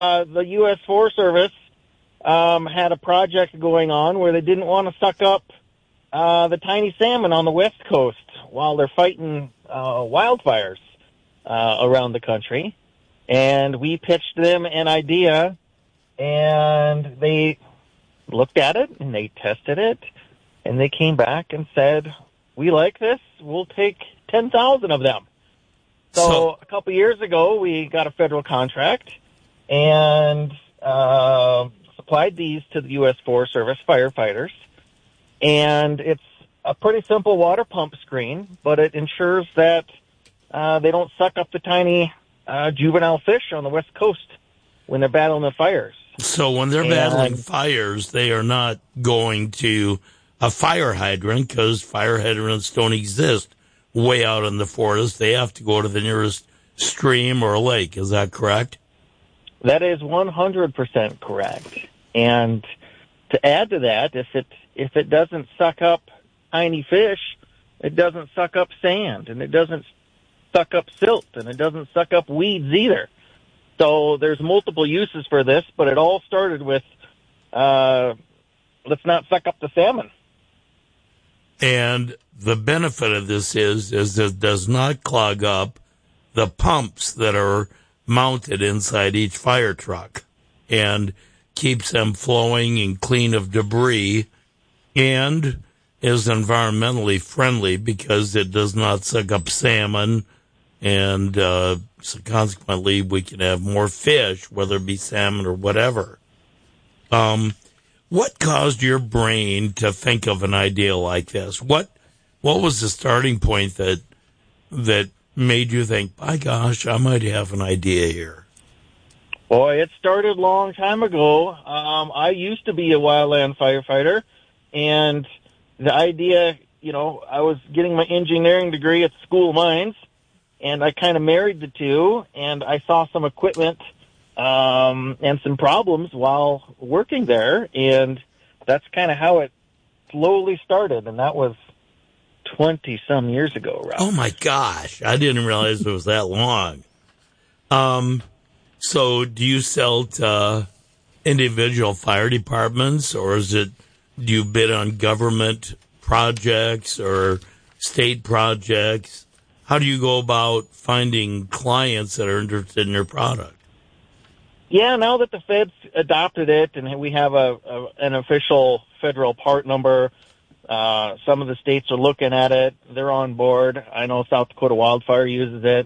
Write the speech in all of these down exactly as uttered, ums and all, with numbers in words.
uh, the U S Forest Service um, had a project going on where they didn't want to suck up uh, the tiny salmon on the West Coast while they're fighting uh, wildfires uh, around the country. And we pitched them an idea, and they looked at it, and they tested it, and they came back and said, we like this, we'll take ten thousand of them. So, so a couple years ago, we got a federal contract and uh, supplied these to the U S Forest Service firefighters. And it's a pretty simple water pump screen, but it ensures that uh, they don't suck up the tiny uh, juvenile fish on the West Coast when they're battling the fires. So when they're and, battling fires, they are not going to a fire hydrant because fire hydrants don't exist way out in the forest. They have to go to the nearest stream or lake. Is that correct? That is one hundred percent correct. And to add to that, if it if it doesn't suck up tiny fish, it doesn't suck up sand, and it doesn't suck up silt, and it doesn't suck up weeds either. So there's multiple uses for this, but it all started with uh, let's not suck up the salmon. And the benefit of this is, is it does not clog up the pumps that are mounted inside each fire truck and keeps them flowing and clean of debris and is environmentally friendly because it does not suck up salmon. And uh, so consequently, we can have more fish, whether it be salmon or whatever. Um, what caused your brain to think of an idea like this? What what was the starting point that that made you think, by gosh, I might have an idea here? Boy, it started a long time ago. Um, I used to be a wildland firefighter, and the idea, you know, I was getting my engineering degree at School of Mines, and I kind of married the two, and I saw some equipment um, and some problems while working there, and that's kind of how it slowly started, and that was twenty-some years ago, Rob. Oh, my gosh. I didn't realize it was that long. Um, so do you sell to individual fire departments, or is it, do you bid on government projects or state projects? How do you go about finding clients that are interested in your product? Yeah, now that the feds adopted it and we have a, a an official federal part number, uh, some of the states are looking at it. They're on board. I know South Dakota Wildfire uses it.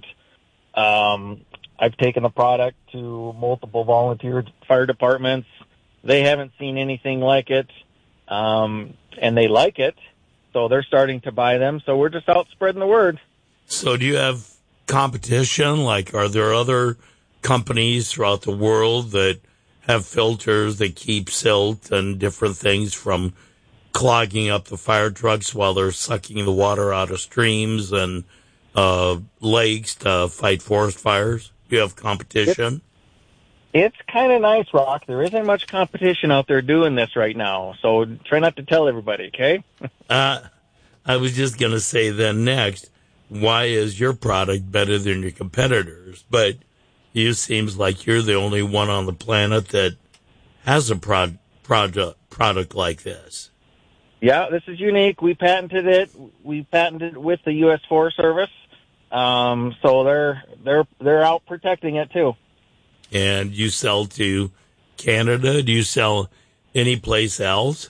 Um, I've taken the product to multiple volunteer fire departments. They haven't seen anything like it, um, and they like it, so they're starting to buy them. So we're just out spreading the word. So do you have competition? Like, are there other companies throughout the world that have filters that keep silt and different things from clogging up the fire trucks while they're sucking the water out of streams and uh, lakes to fight forest fires? Do you have competition? It's, it's kind of nice, Rock. There isn't much competition out there doing this right now, so try not to tell everybody, okay? uh, I was just going to say then next, why is your product better than your competitors? But you seems like you're the only one on the planet that has a prod, product product like this. Yeah, this is unique. We patented it. We patented it with the U S Forest Service, um, so they're they're they're out protecting it too. And you sell to Canada? Do you sell any place else?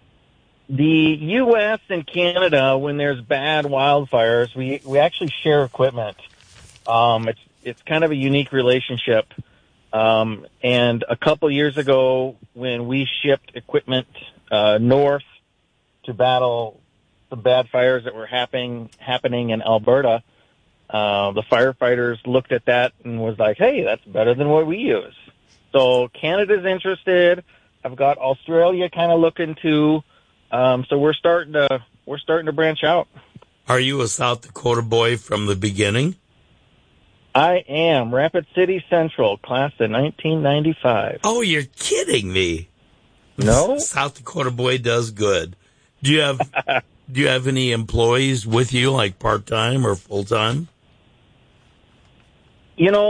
The U S and Canada, when there's bad wildfires, we we actually share equipment. Um, it's it's kind of a unique relationship. Um, and a couple years ago, when we shipped equipment uh, north to battle the bad fires that were happening happening in Alberta, uh, the firefighters looked at that and was like, "Hey, that's better than what we use." So Canada's interested. I've got Australia kind of looking too. Um, so we're starting to we're starting to branch out. Are you a South Dakota boy from the beginning? I am. Rapid City Central, class of nineteen ninety-five. Oh, you're kidding me. No? South Dakota boy does good. Do you have do you have any employees with you, like part-time or full-time? You know, this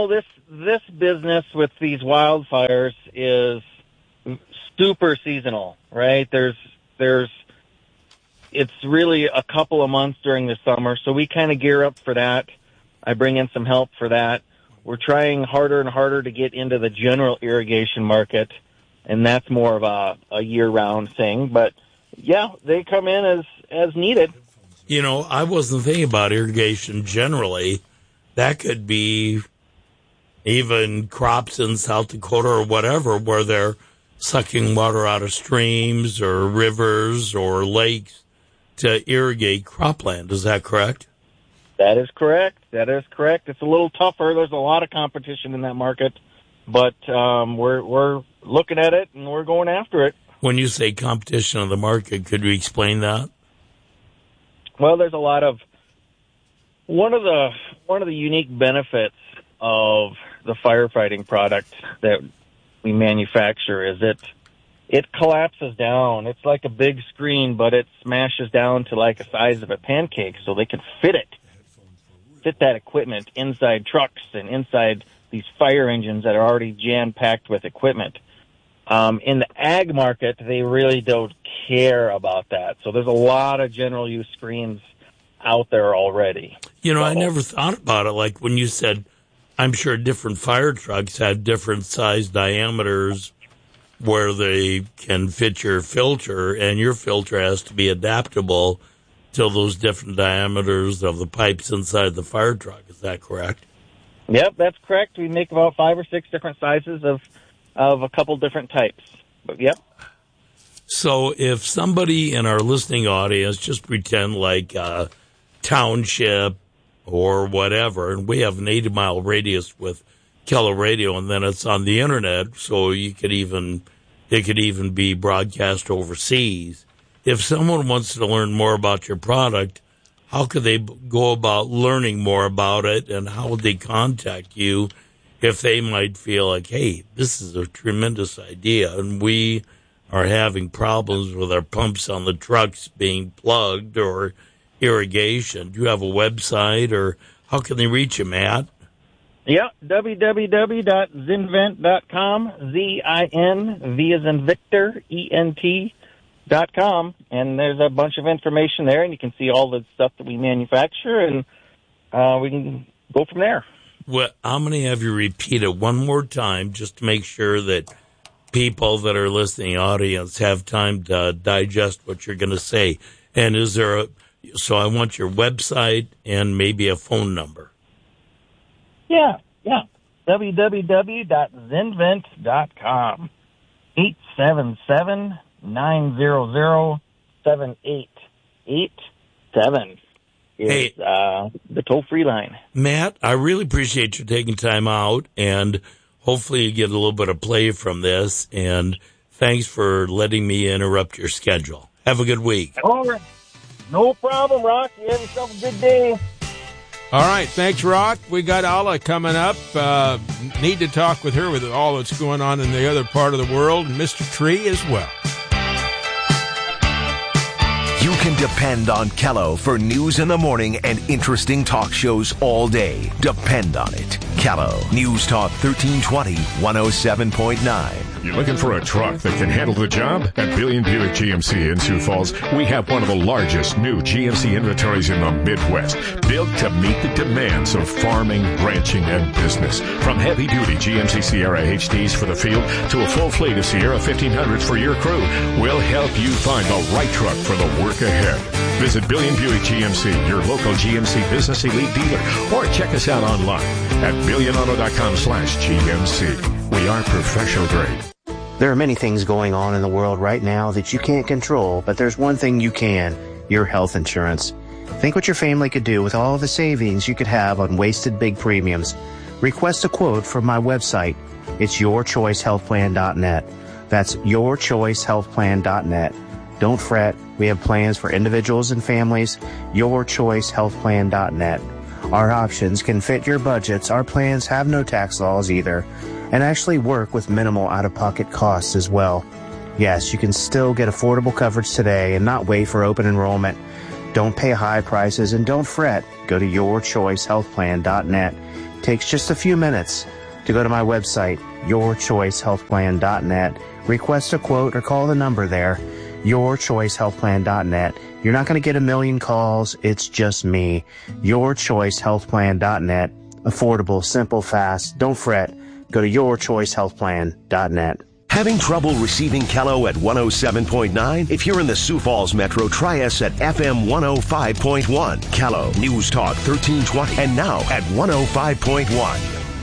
this business with these wildfires is super seasonal, right? There's, there's, it's really a couple of months during the summer, so we kind of gear up for that. I bring in some help for that. We're trying harder and harder to get into the general irrigation market, and that's more of a, a year-round thing. But, yeah, they come in as, as needed. You know, I wasn't thinking about irrigation generally. That could be even crops in South Dakota or whatever where they're sucking water out of streams or rivers or lakes to irrigate cropland. Is that correct? That is correct. That is correct. It's a little tougher. There's a lot of competition in that market, but um, we're we're looking at it and we're going after it. When you say competition in the market, could you explain that? Well, there's a lot of one of the one of the unique benefits of the firefighting product that we manufacture is it it collapses down. It's like a big screen, but it smashes down to like the size of a pancake, so they can fit it, fit that equipment inside trucks and inside these fire engines that are already jam-packed with equipment. Um, in the ag market, they really don't care about that. So there's a lot of general use screens out there already. You know, so, I never thought about it. Like when you said, I'm sure different fire trucks have different size diameters where they can fit your filter, and your filter has to be adaptable to those different diameters of the pipes inside the fire truck. Is that correct? Yep, that's correct. We make about five or six different sizes of of a couple different types. But yep. So if somebody in our listening audience, just pretend like a township or whatever, and we have an eighty mile radius with Keller Radio, and then it's on the internet, so you could even it could even be broadcast overseas. If someone wants to learn more about your product, how could they go about learning more about it, and how would they contact you if they might feel like, hey, this is a tremendous idea, and we are having problems with our pumps on the trucks being plugged or irrigation? Do you have a website, or how can they reach you, Matt? Yeah, w w w dot zinvent dot com, Z I N, V as in Victor, E N T dot com, and there's a bunch of information there, and you can see all the stuff that we manufacture, and uh, we can go from there. Well, I'm going to have you repeat it one more time just to make sure that people that are listening, audience, have time to digest what you're going to say. And is there a, so I want your website and maybe a phone number. Yeah, yeah. w w w dot zinvent dot com, eight seven seven, nine zero zero, seven eight eight seven is hey, uh, the toll-free line. Matt, I really appreciate you taking time out, and hopefully you get a little bit of play from this, and thanks for letting me interrupt your schedule. Have a good week. All right. No problem, Rock. You have yourself a good day. All right. Thanks, Rock. We got Alla coming up. Uh, need to talk with her with all that's going on in the other part of the world, and Mister Tree as well. You can depend on Kello for news in the morning and interesting talk shows all day. Depend on it. Kello, News Talk thirteen twenty, one oh seven point nine. You're looking for a truck that can handle the job? At Billion Buick G M C in Sioux Falls, we have one of the largest new G M C inventories in the Midwest, built to meet the demands of farming, ranching, and business. From heavy-duty G M C Sierra H Ds for the field to a full fleet of Sierra fifteen hundreds for your crew, we'll help you find the right truck for the work ahead. Visit Billion Buick G M C, your local G M C Business Elite dealer, or check us out online at billion auto dot com slash G M C. We are professional grade. There are many things going on in the world right now that you can't control, but there's one thing you can, your health insurance. Think what your family could do with all the savings you could have on wasted big premiums. Request a quote from my website. It's your choice health plan dot net. That's your choice health plan dot net. Don't fret. We have plans for individuals and families. your choice health plan dot net. Our options can fit your budgets. Our plans have no tax laws either, and actually work with minimal out-of-pocket costs as well. Yes, you can still get affordable coverage today and not wait for open enrollment. Don't pay high prices and don't fret. Go to your choice health plan dot net. Takes just a few minutes to go to my website, your choice health plan dot net. Request a quote or call the number there, your choice health plan dot net. You're not going to get a million calls. It's just me. your choice health plan dot net. Affordable, simple, fast. Don't fret. Go to your choice health plan dot net. Having trouble receiving Kello at one oh seven point nine? If you're in the Sioux Falls Metro, try us at F M one oh five point one. Kello, News Talk thirteen twenty, and now at one oh five point one.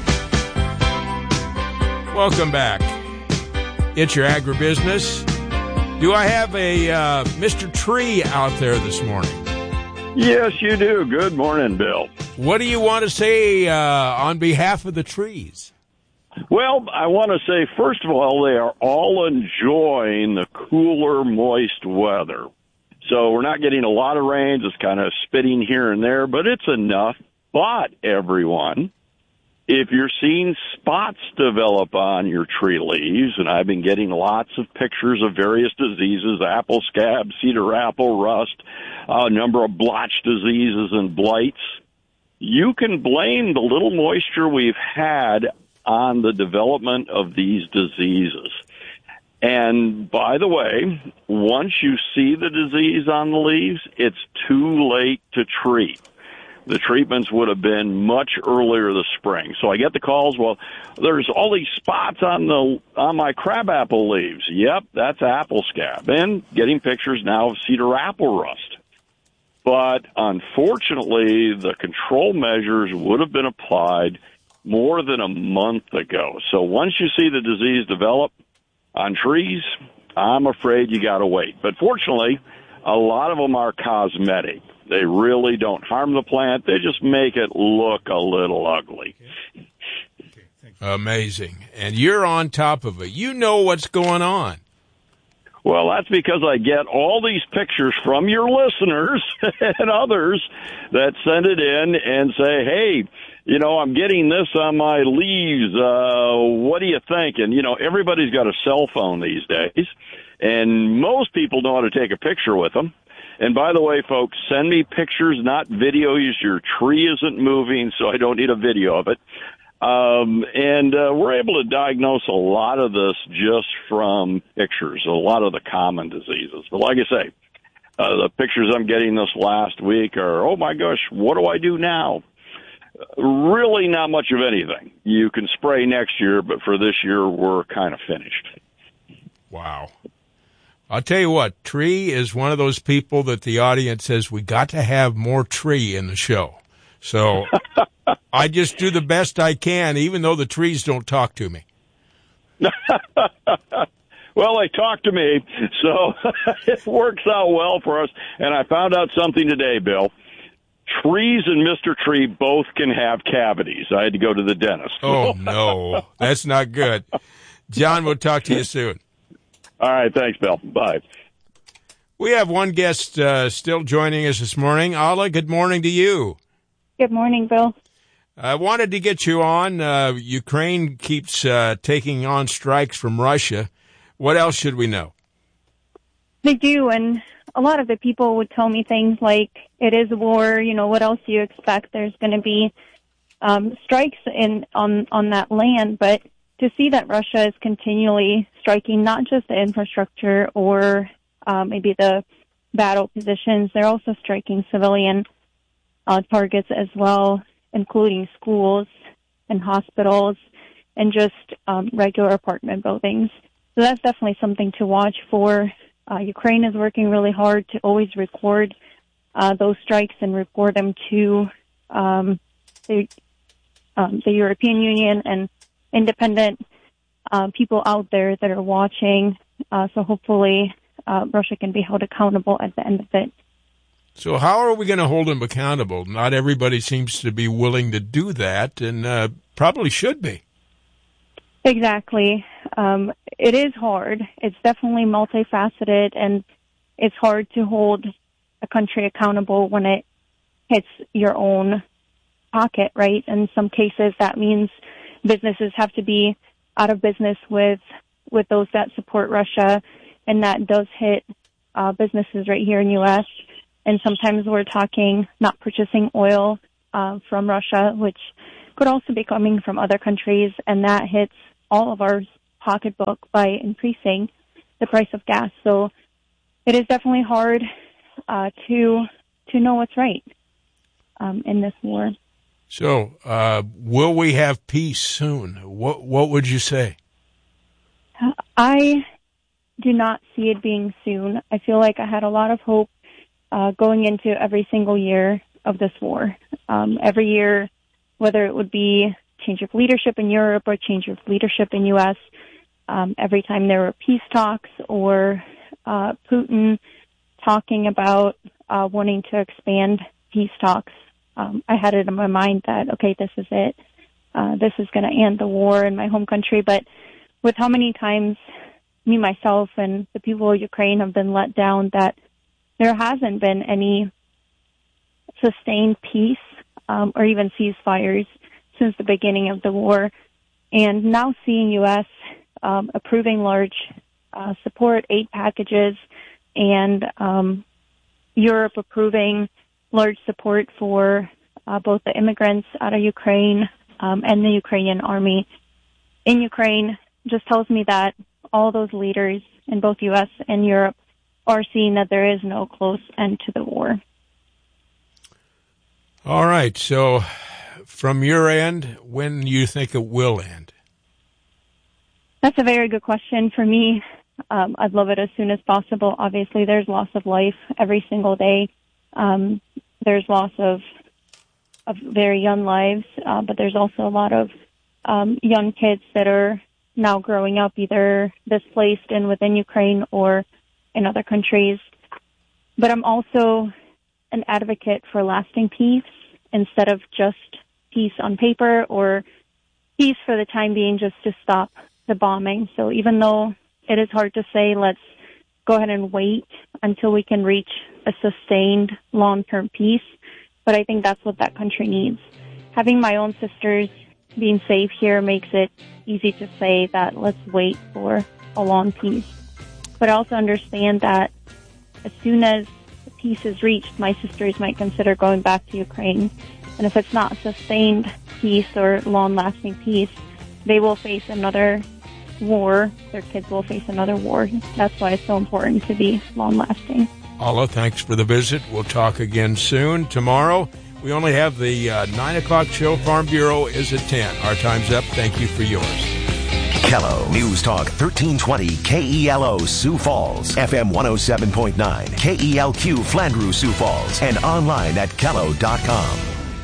Welcome back. It's your agribusiness. Do I have a uh, Mister Tree out there this morning? Yes, you do. Good morning, Bill. What do you want to say uh, on behalf of the trees? Well, I want to say, first of all, they are all enjoying the cooler, moist weather. So we're not getting a lot of rains. It's kind of spitting here and there, but it's enough. But, everyone, if you're seeing spots develop on your tree leaves, and I've been getting lots of pictures of various diseases, apple scab, cedar apple rust, a number of blotch diseases and blights, you can blame the little moisture we've had on the development of these diseases. And by the way, once you see the disease on the leaves, it's too late to treat. The treatments would have been much earlier this spring. So I get the calls, well, there's all these spots on the on my crabapple leaves. Yep, that's apple scab. And getting pictures now of cedar apple rust. But unfortunately, the control measures would have been applied more than a month ago. So once you see the disease develop on trees, I'm afraid you got to wait. But fortunately, a lot of them are cosmetic. They really don't harm the plant. They just make it look a little ugly. Amazing. And you're on top of it. You know what's going on. Well, that's because I get all these pictures from your listeners and others that send it in and say, hey, you know, I'm getting this on my leaves. Uh, what do you think? And, you know, everybody's got a cell phone these days, and most people know how to take a picture with them. And by the way, folks, send me pictures, not videos. Your tree isn't moving, so I don't need a video of it. Um, and uh, we're able to diagnose a lot of this just from pictures, a lot of the common diseases. But like I say, uh, the pictures I'm getting this last week are, oh, my gosh, what do I do now? Really not much of anything. You can spray next year, but for this year, we're kind of finished. Wow. I'll tell you what, Tree is one of those people that the audience says, we got to have more Tree in the show. So I just do the best I can, even though the trees don't talk to me. Well, they talk to me, so it works out well for us. And I found out something today, Bill. Trees and Mister Tree both can have cavities. I had to go to the dentist. Oh, no. That's not good. John, we'll talk to you soon. All right. Thanks, Bill. Bye. We have one guest uh, still joining us this morning. Alla, good morning to you. Good morning, Bill. I wanted to get you on. Uh, Ukraine keeps uh, taking on strikes from Russia. What else should we know? They do, and a lot of the people would tell me things like, it is a war, you know, what else do you expect? There's going to be um, strikes in on, on that land, but to see that Russia is continually striking not just the infrastructure or uh, maybe the battle positions, they're also striking civilian uh, targets as well, including schools and hospitals and just um, regular apartment buildings. So that's definitely something to watch for. Uh, Ukraine is working really hard to always record uh, those strikes and report them to um, the, um, the European Union and independent uh, people out there that are watching. Uh, so hopefully uh, Russia can be held accountable at the end of it. So how are we going to hold them accountable? Not everybody seems to be willing to do that, and uh, probably should be. Exactly. Um, it is hard. It's definitely multifaceted, and it's hard to hold a country accountable when it hits your own pocket, right? In some cases, that means businesses have to be out of business with with those that support Russia, and that does hit uh, businesses right here in U S And sometimes we're talking not purchasing oil uh, from Russia, which could also be coming from other countries, and that hits all of our pocketbook by increasing the price of gas. So it is definitely hard uh, to to know what's right um, in this war. So, uh, will we have peace soon? What What would you say? I do not see it being soon. I feel like I had a lot of hope uh, going into every single year of this war. Um, every year, whether it would be change of leadership in Europe or change of leadership in U S, um, every time there were peace talks or uh, Putin talking about uh, wanting to expand peace talks, um, I had it in my mind that, okay, this is it. Uh, this is going to end the war in my home country. But with how many times me, myself, and the people of Ukraine have been let down, that there hasn't been any sustained peace um, or even ceasefires since the beginning of the war. And now seeing U S um, approving large uh, support, aid packages, and um, Europe approving large support for uh, both the immigrants out of Ukraine um, and the Ukrainian army in Ukraine just tells me that all those leaders in both U S and Europe are seeing that there is no close end to the war. All right. So from your end, when do you think it will end? That's a very good question for me. Um, I'd love it as soon as possible. Obviously, there's loss of life every single day. Um, there's loss of of very young lives, uh, but there's also a lot of um, young kids that are now growing up either displaced in within Ukraine or in other countries. But I'm also an advocate for lasting peace instead of just peace on paper or peace for the time being just to stop the bombing. So even though it is hard to say, let's go ahead and wait until we can reach a sustained long-term peace, but I think that's what that country needs. Having my own sisters being safe here makes it easy to say that let's wait for a long peace. But I also understand that as soon as the peace is reached, my sisters might consider going back to Ukraine. And if it's not sustained peace or long-lasting peace, they will face another war. Their kids will face another war. That's why it's so important to be long-lasting. Alla, thanks for the visit. We'll talk again soon. Tomorrow, we only have the uh, nine o'clock show. Farm Bureau is at ten. Our time's up. Thank you for yours. Kello News Talk thirteen twenty K E L O Sioux Falls, F M one oh seven point nine, K E L Q Flandreau Sioux Falls, and online at kello dot com.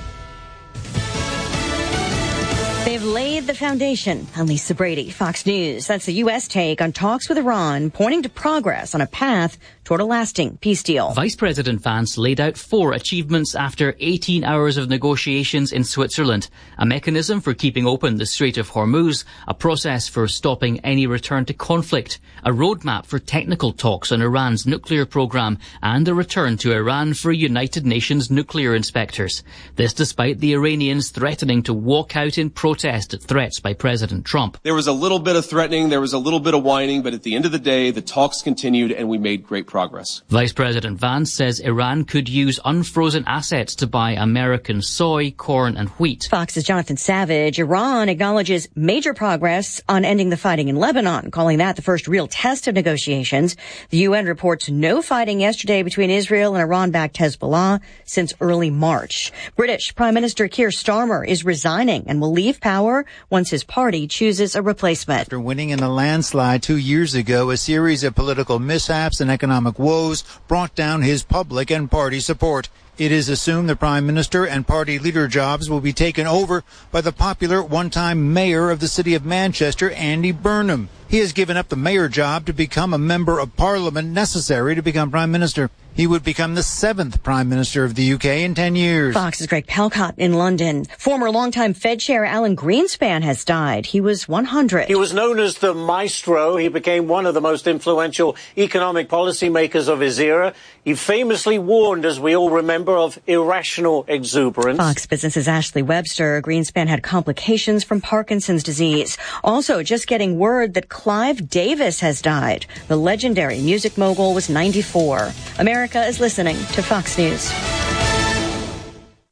They've laid the foundation. I'm Lisa Brady, Fox News. That's the U S take on talks with Iran, pointing to progress on a path toward a lasting peace deal. Vice President Vance laid out four achievements after eighteen hours of negotiations in Switzerland. A mechanism for keeping open the Strait of Hormuz, a process for stopping any return to conflict, a roadmap for technical talks on Iran's nuclear program, and a return to Iran for United Nations nuclear inspectors. This despite the Iranians threatening to walk out in protest at threats by President Trump. There was a little bit of threatening, there was a little bit of whining, but at the end of the day, the talks continued and we made great progress. Vice President Vance says Iran could use unfrozen assets to buy American soy, corn, and wheat. Fox's Jonathan Savage. Iran acknowledges major progress on ending the fighting in Lebanon, calling that the first real test of negotiations. The U N reports no fighting yesterday between Israel and Iran-backed Hezbollah since early March. British Prime Minister Keir Starmer is resigning and will leave power once his party chooses a replacement. After winning in a landslide two years ago, a series of political mishaps and economic woes brought down his public and party support. It is assumed the prime minister and party leader jobs will be taken over by the popular one-time mayor of the city of Manchester, Andy Burnham. He has given up the mayor job to become a member of parliament necessary to become prime minister. He would become the seventh prime minister of the U K in ten years. Fox's Greg Palcott in London. Former longtime Fed chair Alan Greenspan has died. He was one hundred. He was known as the maestro. He became one of the most influential economic policymakers of his era. He famously warned, as we all remember, of irrational exuberance. Fox Business's Ashley Webster. Greenspan had complications from Parkinson's disease. Also, just getting word that Clive Davis has died. The legendary music mogul was ninety-four. America is listening to Fox News.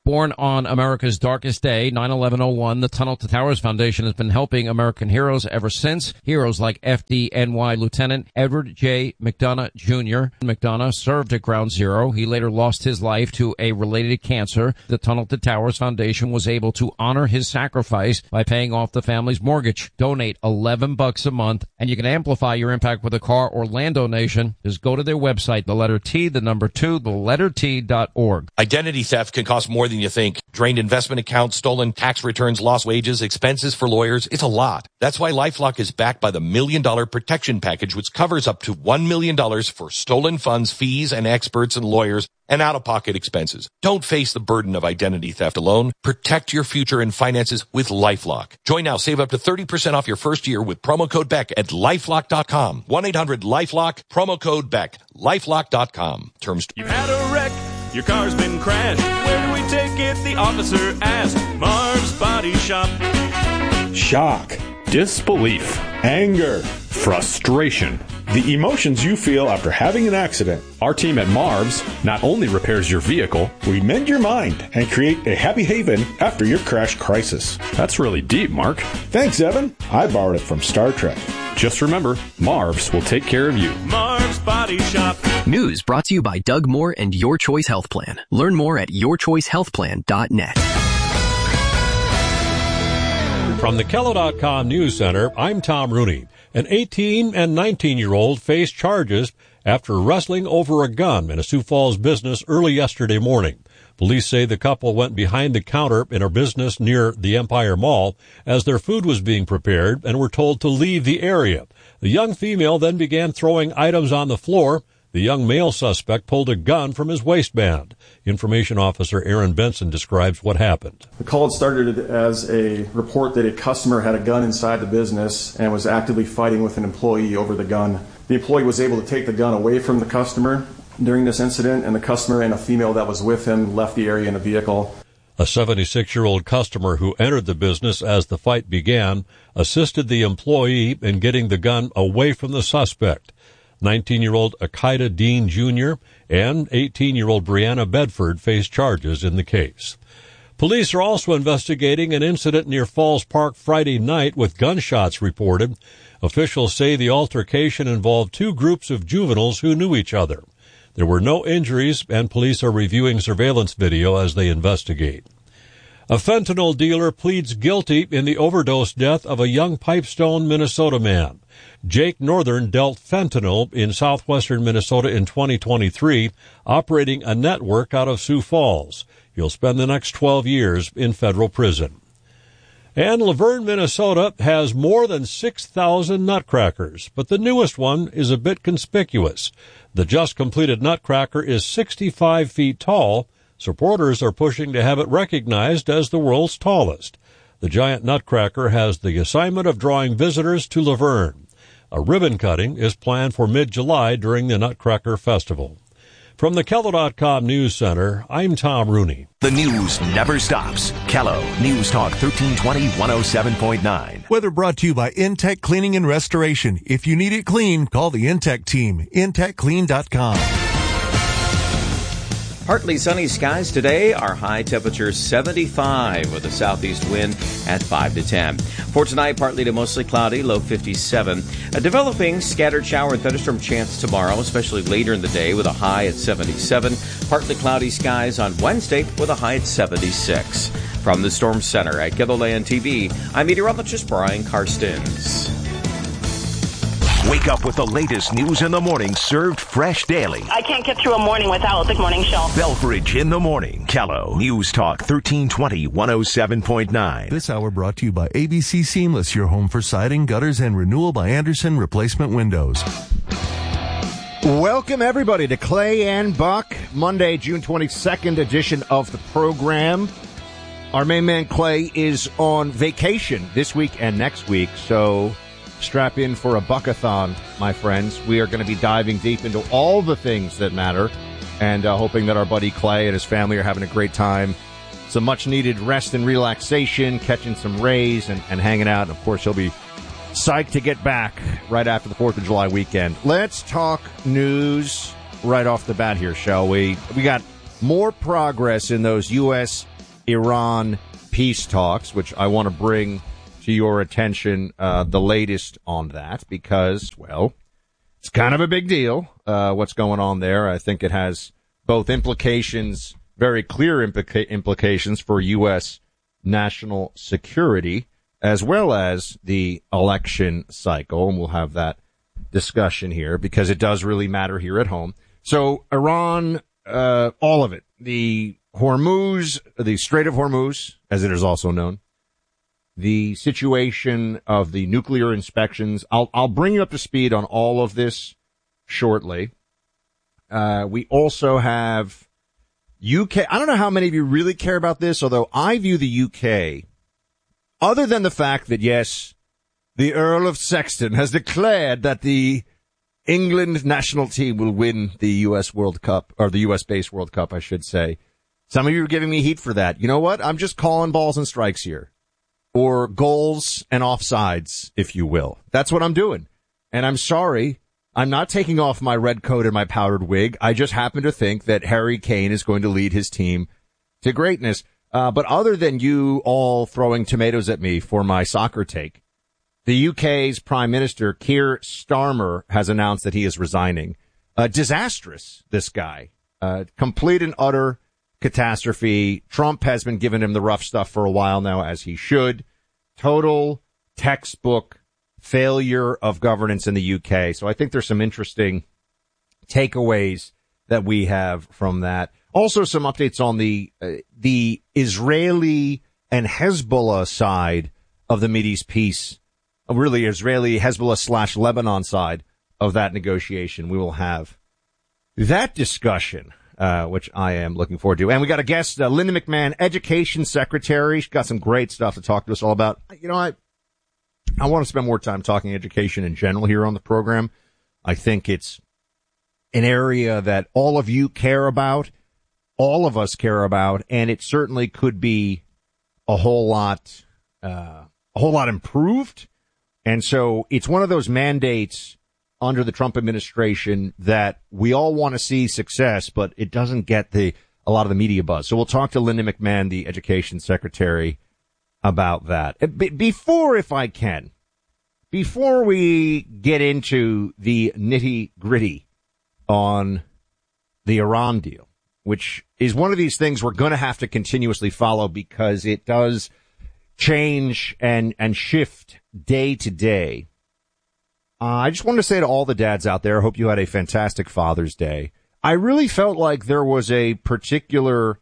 Born on America's darkest day, nine eleven oh one, the Tunnel to Towers Foundation has been helping American heroes ever since. Heroes like F D N Y Lieutenant Edward J. McDonough Junior McDonough served at Ground Zero. He later lost his life to a related cancer. The Tunnel to Towers Foundation was able to honor his sacrifice by paying off the family's mortgage. Donate eleven bucks a month, and you can amplify your impact with a car or land donation. Just go to their website, the letter T, the number two, the letter T dot org. Identity theft can cost more than you think. Drained investment accounts, stolen tax returns, lost wages, expenses for lawyers. It's a lot. That's why LifeLock is backed by the Million Dollar Protection Package, which covers up to one million dollars for stolen funds, fees, and experts and lawyers, and out-of-pocket expenses. Don't face the burden of identity theft alone. Protect your future and finances with LifeLock. Join now. Save up to thirty percent off your first year with promo code Beck at lifelock dot com. one eight hundred lifelock, promo code Beck. lifelock dot com. Terms. You've had a wreck. Your car's been crashed. Where do we take it? The officer asked. Marv's Body Shop. Shock, disbelief, anger, frustration. The emotions you feel after having an accident. Our team at Marv's not only repairs your vehicle, we mend your mind and create a happy haven after your crash crisis. That's really deep, Mark. Thanks, Evan. I borrowed it from Star Trek. Just remember, Marv's will take care of you. Marv's Body Shop. News brought to you by Doug Moore and Your Choice Health Plan. Learn more at your choice health plan dot net. From the Kello dot com News Center, I'm Tom Rooney. An eighteen and nineteen-year-old face charges after wrestling over a gun in a Sioux Falls business early yesterday morning. Police say the couple went behind the counter in a business near the Empire Mall as their food was being prepared and were told to leave the area. The young female then began throwing items on the floor. The young male suspect pulled a gun from his waistband. Information Officer Aaron Benson describes what happened. The call had started as a report that a customer had a gun inside the business and was actively fighting with an employee over the gun. The employee was able to take the gun away from the customer during this incident, and the customer and a female that was with him left the area in a vehicle. A seventy-six-year-old customer who entered the business as the fight began assisted the employee in getting the gun away from the suspect. nineteen-year-old Akida Dean Junior and eighteen-year-old Brianna Bedford face charges in the case. Police are also investigating an incident near Falls Park Friday night with gunshots reported. Officials say the altercation involved two groups of juveniles who knew each other. There were no injuries, and police are reviewing surveillance video as they investigate. A fentanyl dealer pleads guilty in the overdose death of a young Pipestone, Minnesota man. Jake Northern dealt fentanyl in southwestern Minnesota in twenty twenty-three, operating a network out of Sioux Falls. He'll spend the next twelve years in federal prison. And Laverne, Minnesota has more than six thousand nutcrackers, but the newest one is a bit conspicuous. The just-completed nutcracker is sixty-five feet tall. Supporters are pushing to have it recognized as the world's tallest. The giant nutcracker has the assignment of drawing visitors to Laverne. A ribbon cutting is planned for mid-July during the Nutcracker Festival. From the Kello dot com News Center, I'm Tom Rooney. The news never stops. Kello News Talk thirteen twenty, one oh seven point nine. Weather brought to you by Intech Cleaning and Restoration. If you need it clean, call the Intech team. intech clean dot com. Partly sunny skies today. Our high temperature seventy-five with a southeast wind at five to ten. For tonight, partly to mostly cloudy, low fifty-seven. A developing scattered shower and thunderstorm chance tomorrow, especially later in the day with a high at seventy-seven. Partly cloudy skies on Wednesday with a high at seventy-six. From the Storm Center at KELOLAND T V, I'm meteorologist Brian Karstens. Wake up with the latest news in the morning, served fresh daily. I can't get through a morning without the morning show. Belfridge in the morning. Kello News Talk thirteen twenty, one oh seven point nine. This hour brought to you by A B C Seamless, your home for siding, gutters, and renewal by Anderson Replacement Windows. Welcome, everybody, to Clay and Buck, Monday, June twenty-second edition of the program. Our main man, Clay, is on vacation this week and next week, so strap in for a buckathon, my friends. We are going to be diving deep into all the things that matter and uh, hoping that our buddy Clay and his family are having a great time. Some much-needed rest and relaxation, catching some rays and, and hanging out. And, of course, he'll be psyched to get back right after the fourth of July weekend. Let's talk news right off the bat here, shall we? We got more progress in those U S Iran peace talks, which I want to bring to your attention uh, the latest on that because, well, it's kind of a big deal uh, what's going on there. I think it has both implications, very clear implica- implications for U S national security, as well as the election cycle. And we'll have that discussion here because it does really matter here at home. So Iran, uh, all of it, the Hormuz, the Strait of Hormuz, as it is also known, the situation of the nuclear inspections. I'll, I'll bring you up to speed on all of this shortly. Uh, we also have U K. I don't know how many of you really care about this, although I view the U K, other than the fact that, yes, the Earl of Sexton has declared that the England national team will win the U S World Cup, or the U S-based World Cup, I should say. Some of you are giving me heat for that. You know what? I'm just calling balls and strikes here. Or goals and offsides, if you will. That's what I'm doing. And I'm sorry, I'm not taking off my red coat and my powdered wig. I just happen to think that Harry Kane is going to lead his team to greatness. Uh, but other than you all throwing tomatoes at me for my soccer take, the U K's Prime Minister, Keir Starmer, has announced that he is resigning. Uh, disastrous, this guy. Uh, complete and utter catastrophe. Trump has been giving him the rough stuff for a while now, as he should. Total textbook failure of governance in the U K. So I think there's some interesting takeaways that we have from that. Also some updates on the uh, the Israeli and Hezbollah side of the Mideast peace. Uh, really, Israeli Hezbollah slash Lebanon side of that negotiation. We will have that discussion. Uh, which I am looking forward to. And we got a guest, uh, Linda McMahon, Education Secretary. She's got some great stuff to talk to us all about. You know, I, I want to spend more time talking education in general here on the program. I think it's an area that all of you care about, all of us care about, and it certainly could be a whole lot, uh, a whole lot improved. And so it's one of those mandates under the Trump administration that we all want to see success, but it doesn't get the a lot of the media buzz. So we'll talk to Linda McMahon, the Education Secretary, about that. Be- before, if I can, before we get into the nitty-gritty on the Iran deal, which is one of these things we're going to have to continuously follow because it does change and, and shift day to day. Uh, I just wanted to say to all the dads out there, I hope you had a fantastic Father's Day. I really felt like there was a particular,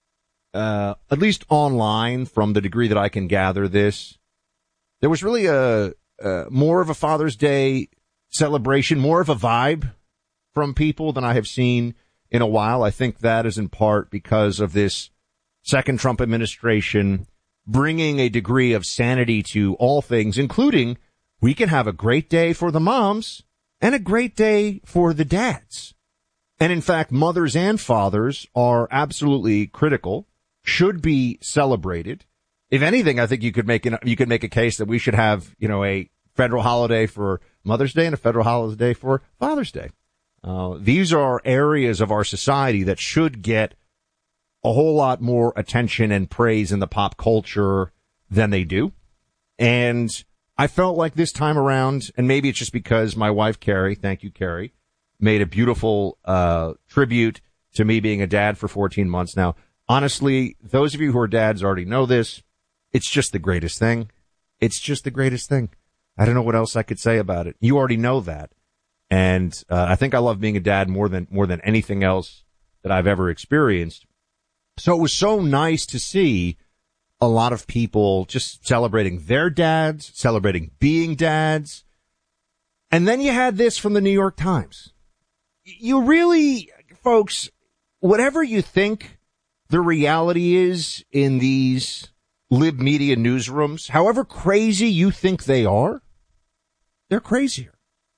uh, at least online from the degree that I can gather this, there was really a, uh, more of a Father's Day celebration, more of a vibe from people than I have seen in a while. I think that is in part because of this second Trump administration bringing a degree of sanity to all things, including we can have a great day for the moms and a great day for the dads. And in fact, mothers and fathers are absolutely critical, should be celebrated. If anything, I think you could make an, you could make a case that we should have, you know, a federal holiday for Mother's Day and a federal holiday for Father's Day. Uh, these are areas of our society that should get a whole lot more attention and praise in the pop culture than they do. And I felt like this time around, and maybe it's just because my wife, Carrie, thank you, Carrie, made a beautiful uh tribute to me being a dad for fourteen months now. Honestly, those of you who are dads already know this. It's just the greatest thing. It's just the greatest thing. I don't know what else I could say about it. You already know that. And uh, I think I love being a dad more than more than anything else that I've ever experienced. So it was so nice to see a lot of people just celebrating their dads, celebrating being dads. And then you had this from the New York Times. You really, folks, whatever you think the reality is in these lib media newsrooms, however crazy you think they are, they're crazier.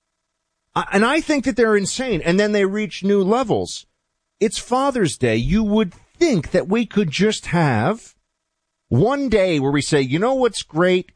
And I think that they're insane. And then they reach new levels. It's Father's Day. You would think that we could just have one day where we say, you know what's great?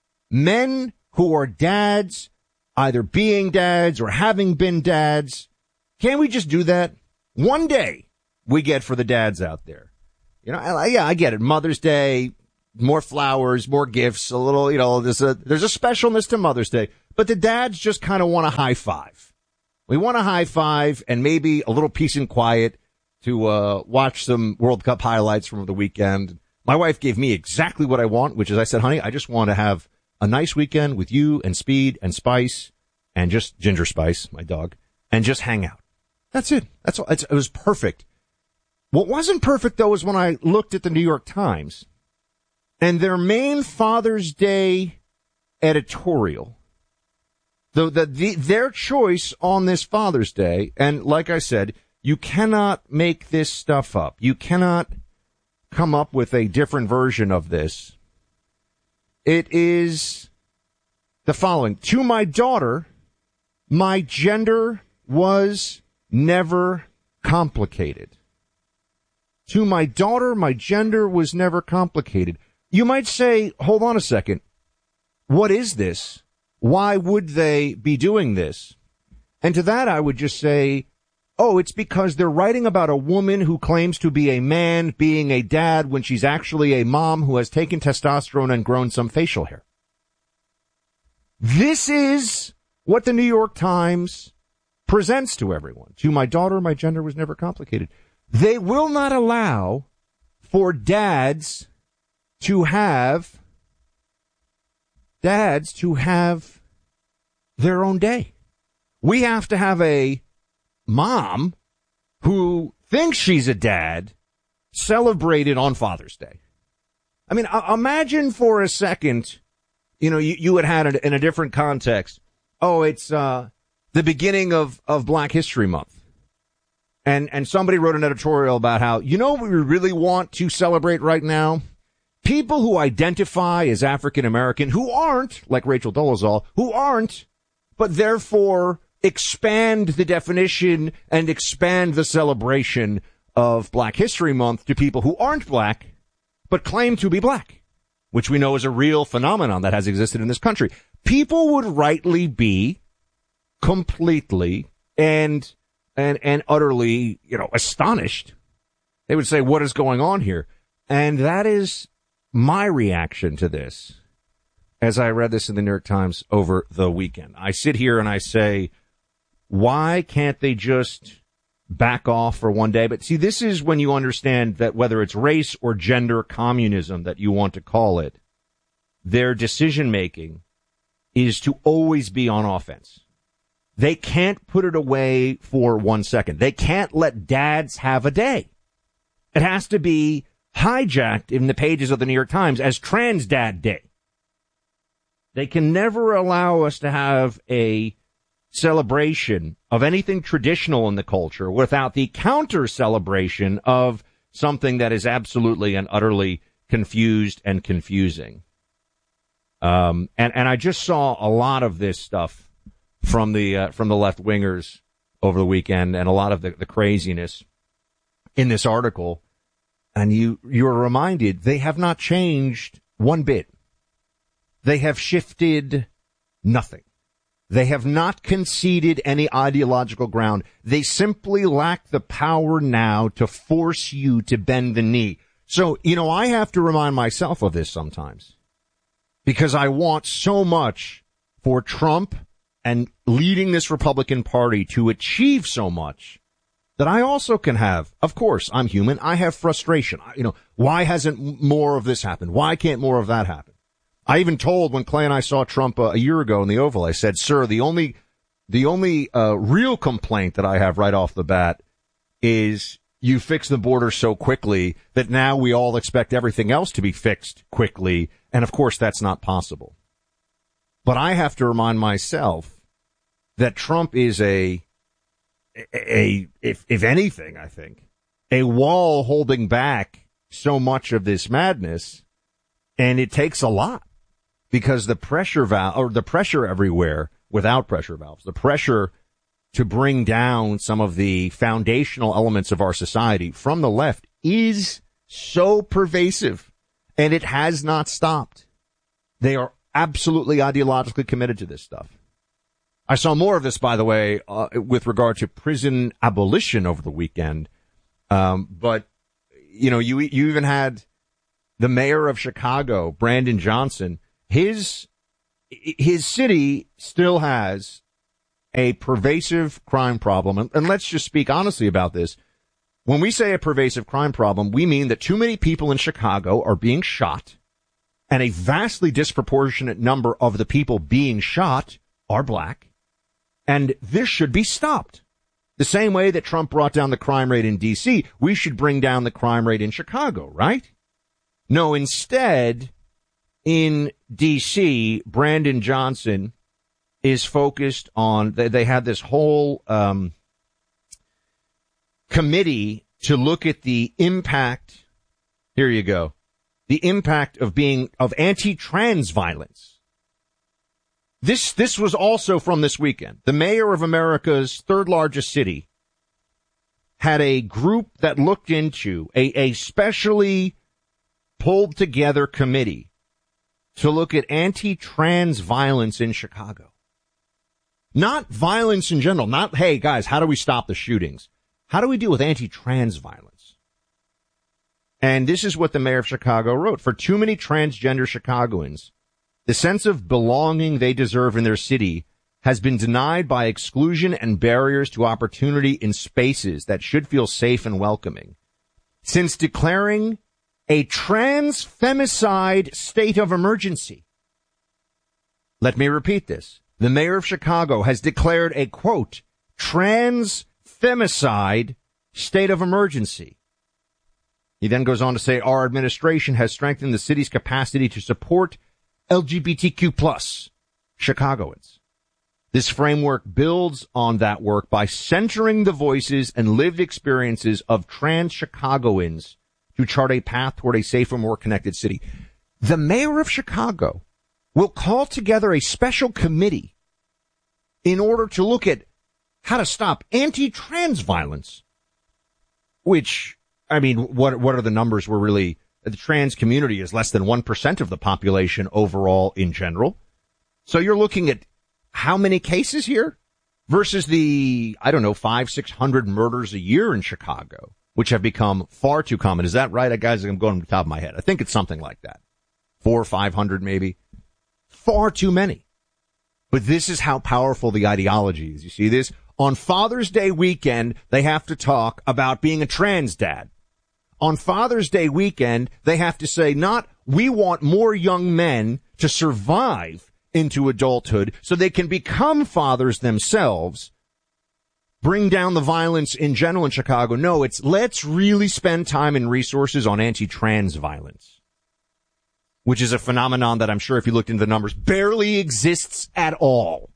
Men who are dads, either being dads or having been dads, can't we just do that? One day we get for the dads out there. You know, I, yeah, I get it. Mother's Day, more flowers, more gifts, a little, you know, there's a, there's a specialness to Mother's Day. But the dads just kind of want a high five. We want a high five and maybe a little peace and quiet to uh watch some World Cup highlights from the weekend. My wife gave me exactly what I want, which is I said, honey, I just want to have a nice weekend with you and Speed and Spice and just Ginger Spice, my dog, and just hang out. That's it. That's all. It's, it was perfect. What wasn't perfect, though, is when I looked at the New York Times and their main Father's Day editorial, the, the, the, their choice on this Father's Day, and like I said, you cannot make this stuff up. You cannot come up with a different version of this. It is the following. To my daughter, my gender was never complicated. To my daughter, my gender was never complicated. You might say, hold on a second. What is this? Why would they be doing this? And to that, I would just say, oh, it's because they're writing about a woman who claims to be a man being a dad when she's actually a mom who has taken testosterone and grown some facial hair. This is what the New York Times presents to everyone. To my daughter, my gender was never complicated. They will not allow for dads to have dads to have their own day. We have to have a mom who thinks she's a dad celebrated on Father's Day. I mean, uh, imagine for a second, you know, you, you had had it in a different context. Oh, it's uh, the beginning of, of Black History Month. And, and somebody wrote an editorial about how, you know what we really want to celebrate right now? People who identify as African American, who aren't, like Rachel Dolezal, who aren't, but therefore expand the definition and expand the celebration of Black History Month to people who aren't black, but claim to be black, which we know is a real phenomenon that has existed in this country. People would rightly be completely and and and utterly, you know, astonished. They would say, what is going on here? And that is my reaction to this as I read this in the New York Times over the weekend. I sit here and I say, why can't they just back off for one day? But see, this is when you understand that whether it's race or gender communism that you want to call it, their decision making is to always be on offense. They can't put it away for one second. They can't let dads have a day. It has to be hijacked in the pages of the New York Times as Trans Dad Day. They can never allow us to have a celebration of anything traditional in the culture without the counter celebration of something that is absolutely and utterly confused and confusing. Um, and, and I just saw a lot of this stuff from the, uh, from the left wingers over the weekend and a lot of the, the craziness in this article. And you, you're reminded they have not changed one bit. They have shifted nothing. They have not conceded any ideological ground. They simply lack the power now to force you to bend the knee. So, you know, I have to remind myself of this sometimes because I want so much for Trump and leading this Republican Party to achieve so much that I also can have. Of course, I'm human. I have frustration. You know, why hasn't more of this happened? Why can't more of that happen? I even told when Clay and I saw Trump uh, a year ago in the Oval, I said, sir, the only, the only, uh, real complaint that I have right off the bat is you fix the border so quickly that now we all expect everything else to be fixed quickly. And of course, that's not possible. But I have to remind myself that Trump is a, a, a if, if anything, I think, a wall holding back so much of this madness. And it takes a lot. Because the pressure valve, or the pressure everywhere without pressure valves, the pressure to bring down some of the foundational elements of our society from the left is so pervasive, and it has not stopped. They are absolutely ideologically committed to this stuff. I saw more of this, by the way, uh, with regard to prison abolition over the weekend. Um, but you know, you you even had the mayor of Chicago, Brandon Johnson. His his city still has a pervasive crime problem. And, and let's just speak honestly about this. When we say a pervasive crime problem, we mean that too many people in Chicago are being shot, and a vastly disproportionate number of the people being shot are black. And this should be stopped. The same way that Trump brought down the crime rate in D C, we should bring down the crime rate in Chicago, right? No, instead, in D C, Brandon Johnson is focused on, they, they had this whole um, committee to look at the impact, here you go, the impact of being, of anti-trans violence. This, this was also from this weekend. The mayor of America's third largest city had a group that looked into a, a specially pulled together committee to look at anti-trans violence in Chicago. Not violence in general. Not, hey, guys, how do we stop the shootings? How do we deal with anti-trans violence? And this is what the mayor of Chicago wrote. For too many transgender Chicagoans, the sense of belonging they deserve in their city has been denied by exclusion and barriers to opportunity in spaces that should feel safe and welcoming. Since declaring a trans femicide state of emergency. Let me repeat this. The mayor of Chicago has declared a, quote, trans femicide state of emergency. He then goes on to say, our administration has strengthened the city's capacity to support L G B T Q plus Chicagoans. This framework builds on that work by centering the voices and lived experiences of trans Chicagoans to chart a path toward a safer, more connected city. The mayor of Chicago will call together a special committee in order to look at how to stop anti-trans violence, which, I mean, what what are the numbers? We're really, the trans community is less than one percent of the population overall in general. So you're looking at how many cases here versus the, I don't know, five, six hundred murders a year in Chicago, which have become far too common. Is that right? Guys, I'm going to the top of my head. I think it's something like that. Four or five hundred maybe. Far too many. But this is how powerful the ideology is. You see this? On Father's Day weekend, they have to talk about being a trans dad. On Father's Day weekend, they have to say not, we want more young men to survive into adulthood so they can become fathers themselves, bring down the violence in general in Chicago. No, it's let's really spend time and resources on anti-trans violence, which is a phenomenon that I'm sure if you looked into the numbers barely exists at all.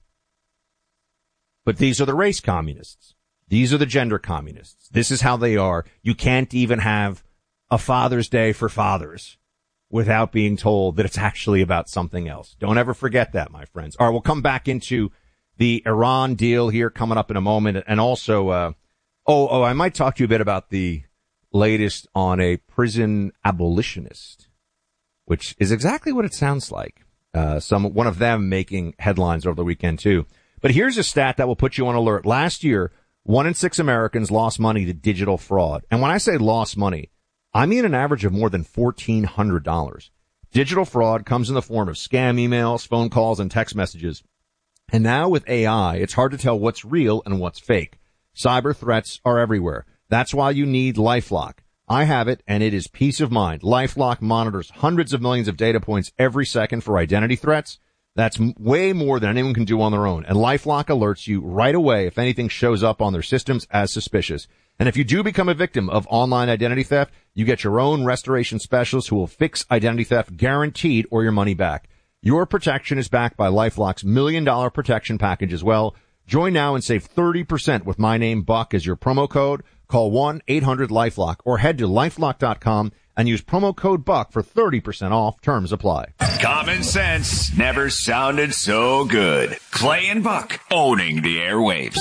But these are the race communists. These are the gender communists. This is how they are. You can't even have a Father's Day for fathers without being told that it's actually about something else. Don't ever forget that, my friends. All right, we'll come back into the Iran deal here coming up in a moment. And also, uh, oh, oh, I might talk to you a bit about the latest on a prison abolitionist, which is exactly what it sounds like. Uh, some, one of them making headlines over the weekend too. But here's a stat that will put you on alert. Last year, one in six Americans lost money to digital fraud. And when I say lost money, I mean an average of more than fourteen hundred dollars. Digital fraud comes in the form of scam emails, phone calls, and text messages. And now with A I, it's hard to tell what's real and what's fake. Cyber threats are everywhere. That's why you need LifeLock. I have it, and it is peace of mind. LifeLock monitors hundreds of millions of data points every second for identity threats. That's way more than anyone can do on their own. And LifeLock alerts you right away if anything shows up on their systems as suspicious. And if you do become a victim of online identity theft, you get your own restoration specialist who will fix identity theft guaranteed or your money back. Your protection is backed by LifeLock's million dollar protection package as well. Join now and save thirty percent with my name Buck as your promo code. Call one eight hundred LifeLock or head to lifelock dot com and use promo code Buck for thirty percent off. Terms apply. Common sense never sounded so good. Clay and Buck owning the airwaves.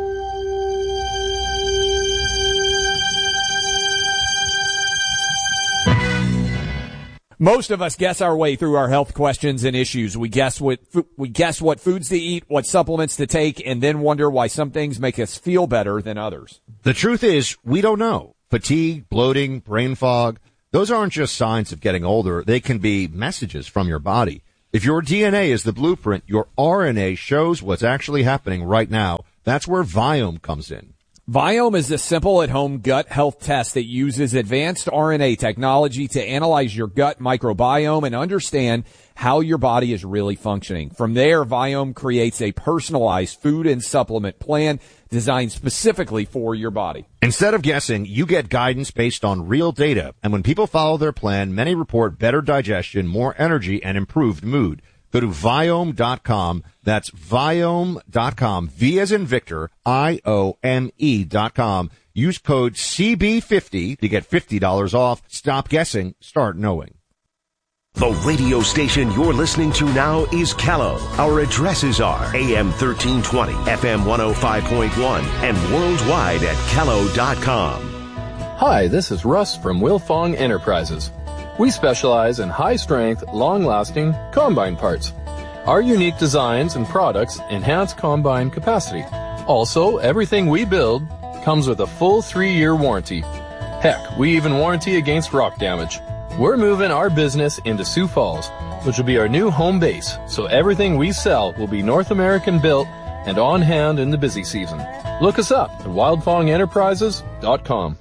Most of us guess our way through our health questions and issues. We guess what we guess what foods to eat, what supplements to take, and then wonder why some things make us feel better than others. The truth is, we don't know. Fatigue, bloating, brain fog, those aren't just signs of getting older. They can be messages from your body. If your D N A is the blueprint, your R N A shows what's actually happening right now. That's where Viome comes in. Viome is a simple at-home gut health test that uses advanced R N A technology to analyze your gut microbiome and understand how your body is really functioning. From there, Viome creates a personalized food and supplement plan designed specifically for your body. Instead of guessing, you get guidance based on real data. And when people follow their plan, many report better digestion, more energy, and improved mood. Go to Viome dot com. That's Viome dot com. V as in Victor, I O M E dot com. Use code C B fifty to get fifty dollars off. Stop guessing. Start knowing. The radio station you're listening to now is Callow. Our addresses are A M thirteen twenty, F M one oh five point one, and worldwide at callow dot com. Hi, this is Russ from Wilfong Enterprises. We specialize in high-strength, long-lasting combine parts. Our unique designs and products enhance combine capacity. Also, everything we build comes with a full three-year warranty. Heck, we even warranty against rock damage. We're moving our business into Sioux Falls, which will be our new home base, so everything we sell will be North American built and on hand in the busy season. Look us up at wildfong enterprises dot com.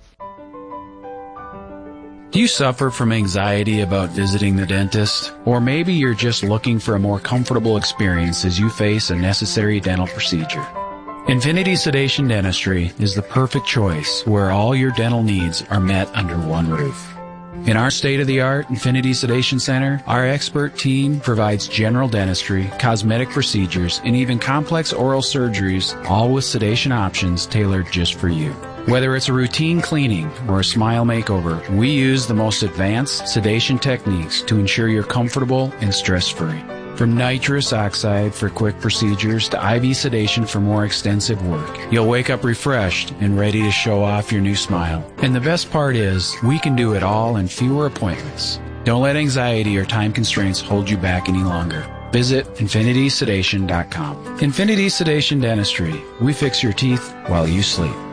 Do you suffer from anxiety about visiting the dentist? Or maybe you're just looking for a more comfortable experience as you face a necessary dental procedure? Infinity Sedation Dentistry is the perfect choice where all your dental needs are met under one roof. In our state-of-the-art Infinity Sedation Center, our expert team provides general dentistry, cosmetic procedures, and even complex oral surgeries, all with sedation options tailored just for you. Whether it's a routine cleaning or a smile makeover, we use the most advanced sedation techniques to ensure you're comfortable and stress-free. From nitrous oxide for quick procedures to I V sedation for more extensive work, you'll wake up refreshed and ready to show off your new smile. And the best part is, we can do it all in fewer appointments. Don't let anxiety or time constraints hold you back any longer. Visit infinity sedation dot com. Infinity Sedation Dentistry. We fix your teeth while you sleep.